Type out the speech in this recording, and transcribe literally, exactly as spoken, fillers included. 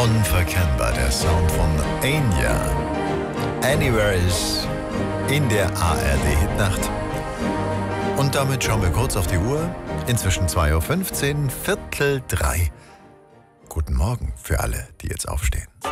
Unverkennbar der Sound von Enya. Anywhere is in der A R D-Hitnacht. Und damit schauen wir kurz auf die Uhr. Inzwischen zwei Uhr fünfzehn, Viertel drei. Guten Morgen für alle, die jetzt aufstehen.